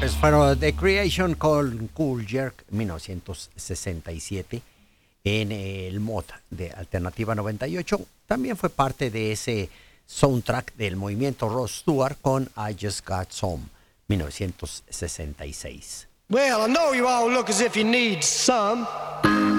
Pues fueron The Creation con Cool Jerk 1967 en el mod de Alternativa 98. También fue parte de ese soundtrack del movimiento Rod Stewart con I Just Got Some 1966. Well, I know you all look as if you need some.